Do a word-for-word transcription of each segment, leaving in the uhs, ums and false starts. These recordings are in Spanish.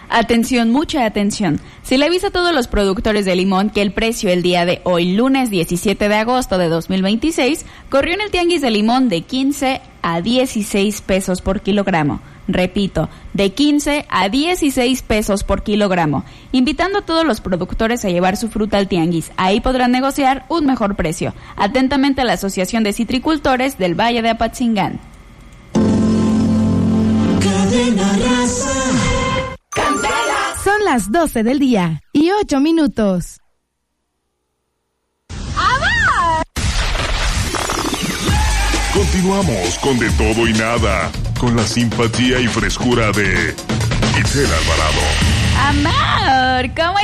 Atención, mucha atención. Se le avisa a todos los productores de limón que el precio el día de hoy, lunes diecisiete de agosto de dos mil veintiséis, corrió en el tianguis de limón de quince a dieciséis pesos por kilogramo. Repito, de quince a dieciséis pesos por kilogramo, invitando a todos los productores a llevar su fruta al tianguis. Ahí podrán negociar un mejor precio. Atentamente, la Asociación de Citricultores del Valle de Apatzingán. Cadena Raza. Son las doce del día y ocho minutos. Continuamos con De Todo y Nada, con la simpatía y frescura de Itzel Amor, Alvarado. ¿cómo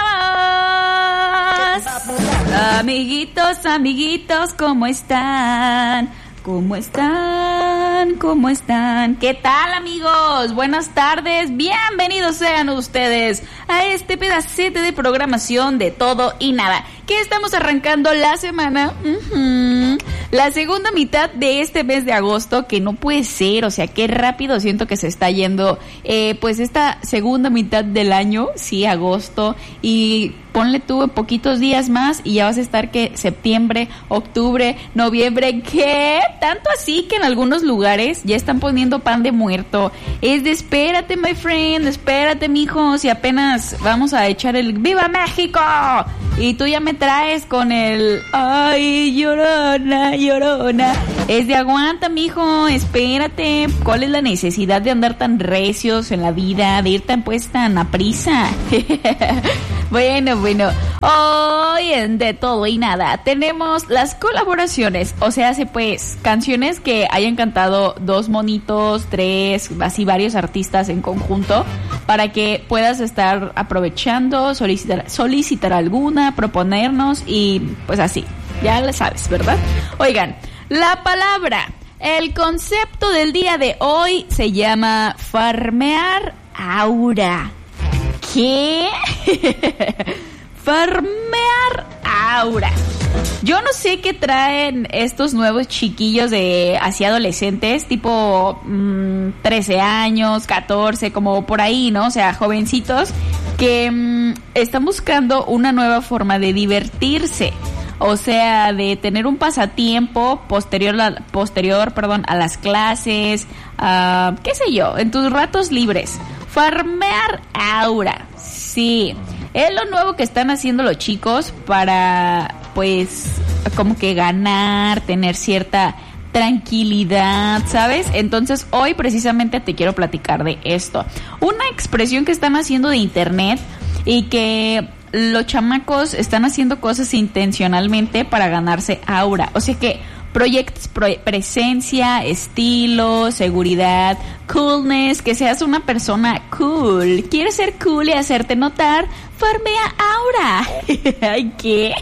estamos? Amiguitos, amiguitos, ¿cómo están? ¿Cómo están? ¿Cómo están? ¿Qué tal, amigos? Buenas tardes, bienvenidos sean ustedes a este pedacete de programación de Todo y Nada, que estamos arrancando la semana, uh-huh, la segunda mitad de este mes de agosto, que no puede ser, o sea, qué rápido siento que se está yendo, eh, pues esta segunda mitad del año, sí, agosto, y ponle tú poquitos días más y ya vas a estar que septiembre, octubre, noviembre, ¿qué? Tanto así que en algunos lugares ya están poniendo pan de muerto. Es de espérate, my friend, espérate, mijo, si apenas vamos a echar el ¡Viva México! Y tú ya me traes con el ¡ay, llorona, llorona! Es de aguanta, mijo, espérate. ¿Cuál es la necesidad de andar tan recios en la vida, de ir tan pues tan a prisa? Bueno, bueno, hoy en De Todo y Nada tenemos las colaboraciones, o sea, se pues canciones que hayan cantado dos monitos, tres, así varios artistas en conjunto, para que puedas estar aprovechando, solicitar, solicitar alguna, proponernos y pues así, ya lo sabes, ¿verdad? Oigan, la palabra, el concepto del día de hoy se llama farmear aura. ¿Qué? Farmear aura. Yo no sé qué traen estos nuevos chiquillos de así adolescentes, tipo mmm, trece años, catorce, como por ahí, ¿no? O sea, jovencitos que mmm, están buscando una nueva forma de divertirse. O sea, de tener un pasatiempo posterior, a, posterior, perdón, a las clases, uh, qué sé yo, en tus ratos libres. Farmear aura, sí, es lo nuevo que están haciendo los chicos para, pues, como que ganar, tener cierta tranquilidad, ¿sabes? Entonces, hoy precisamente te quiero platicar de esto. Una expresión que están haciendo de internet y que los chamacos están haciendo cosas intencionalmente para ganarse aura. O sea que proyectos, pro, presencia, estilo, seguridad, coolness, que seas una persona cool. ¿Quieres ser cool y hacerte notar? Farmea aura. Ay, ¿qué?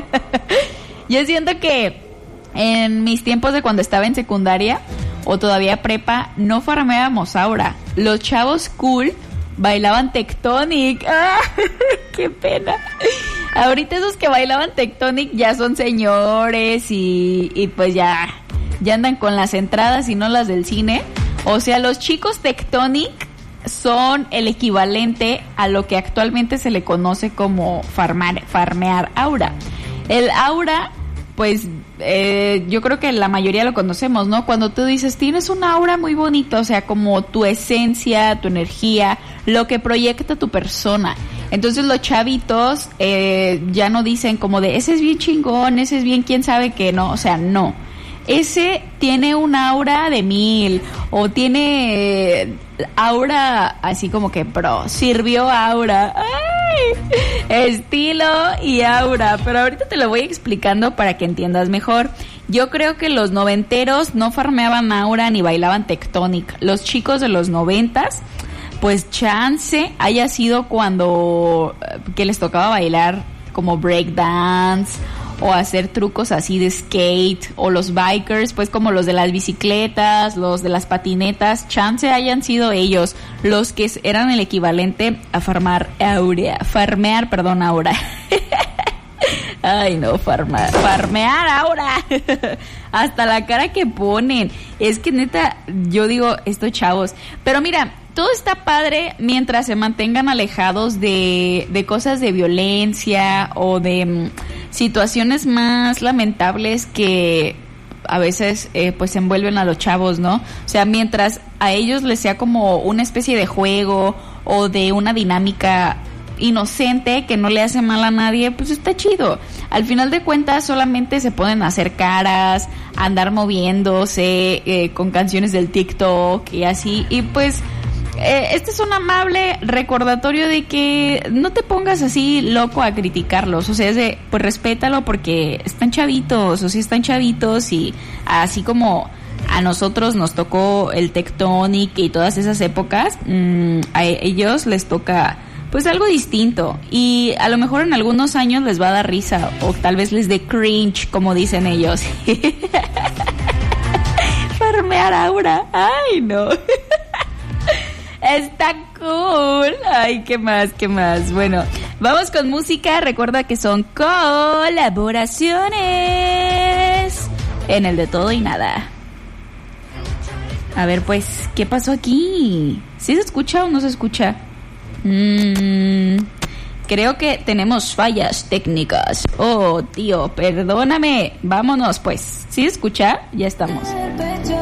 Yo siento que en mis tiempos de cuando estaba en secundaria o todavía prepa, no farmeábamos aura. Los chavos cool bailaban Tectonic. ¡Ah! ¡Qué pena! Ahorita esos que bailaban Tectonic ya son señores y, y pues ya, ya andan con las entradas y no las del cine. O sea, los chicos Tectonic son el equivalente a lo que actualmente se le conoce como farmar, farmear aura. El aura, pues eh, yo creo que la mayoría lo conocemos, ¿no? Cuando tú dices, tienes un aura muy bonito, o sea, como tu esencia, tu energía, lo que proyecta tu persona. Entonces los chavitos eh, ya no dicen como de, ese es bien chingón, ese es bien quién sabe qué, no, o sea, no. Ese tiene un aura de mil, o tiene eh, aura así como que pro, sirvió aura. ¡Ay! Estilo y aura, pero ahorita te lo voy explicando para que entiendas mejor. Yo creo que los noventeros no farmeaban aura ni bailaban Tectonic. Los chicos de los noventas, pues chance haya sido cuando que les tocaba bailar como breakdance o hacer trucos así de skate, o los bikers, pues como los de las bicicletas, los de las patinetas, chance hayan sido ellos los que eran el equivalente a farmar aura, farmear, perdón, aura. Ay, no, farma, farmear ahora. Hasta la cara que ponen. Es que neta, yo digo, estos chavos. Pero mira, todo está padre mientras se mantengan alejados de, de cosas de violencia o de um, situaciones más lamentables que a veces eh, pues envuelven a los chavos, ¿no? O sea, mientras a ellos les sea como una especie de juego o de una dinámica inocente que no le hace mal a nadie, pues está chido. Al final de cuentas solamente se pueden hacer caras, andar moviéndose eh, con canciones del TikTok y así, y pues eh, este es un amable recordatorio de que no te pongas así loco a criticarlos, o sea, es de, pues respétalo porque están chavitos, o sea, están chavitos, y así como a nosotros nos tocó el Tectonic y todas esas épocas, mmm, a ellos les toca pues algo distinto, y a lo mejor en algunos años les va a dar risa o tal vez les dé cringe, como dicen ellos. Farmear Aura, ay no. Está cool. Ay, qué más, qué más. Bueno, vamos con música. Recuerda que son colaboraciones en el de todo y nada. A ver, pues, ¿qué pasó aquí? ¿Sí se escucha o no se escucha? Mm, creo que tenemos fallas técnicas. Oh, tío, perdóname. Vámonos, pues. ¿Sí se escucha? Ya estamos.